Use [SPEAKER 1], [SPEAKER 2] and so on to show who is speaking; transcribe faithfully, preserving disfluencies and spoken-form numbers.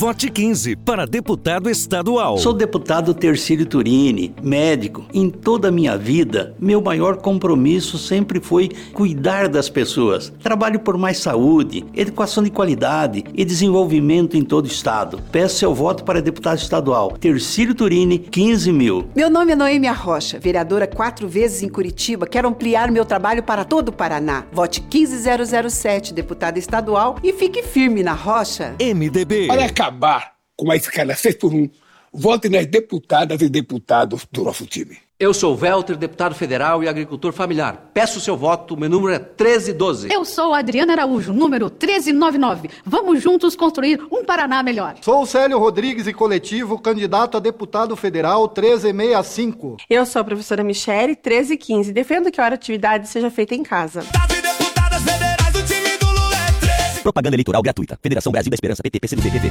[SPEAKER 1] Vote quinze para deputado estadual.
[SPEAKER 2] Sou deputado Tercílio Turini, médico. Em toda a minha vida, meu maior compromisso sempre foi cuidar das pessoas. Trabalho por mais saúde, educação de qualidade e desenvolvimento em todo o estado. Peço seu voto para deputado estadual. Tercílio Turini, quinze mil.
[SPEAKER 3] Meu nome é Noêmia Rocha, vereadora quatro vezes em Curitiba. Quero ampliar meu trabalho para todo o Paraná. Vote quinze mil sete, deputada estadual, e fique firme na rocha.
[SPEAKER 1] M D B.
[SPEAKER 4] Para acabar com a escala seis por um, vote nas deputadas e deputados do nosso time.
[SPEAKER 5] Eu sou o Welter, deputado federal e agricultor familiar. Peço seu voto, meu número é treze doze.
[SPEAKER 6] Eu sou a Adriana Araújo, número treze noventa e nove. Vamos juntos construir um Paraná melhor.
[SPEAKER 7] Sou o Célio Rodrigues e coletivo, candidato a deputado federal treze sessenta e cinco.
[SPEAKER 8] Eu sou a professora Michele, treze quinze. Defendo que a hora atividade seja feita em casa.
[SPEAKER 9] Propaganda eleitoral gratuita. Federação Brasil da Esperança, P T, P C do B, P V.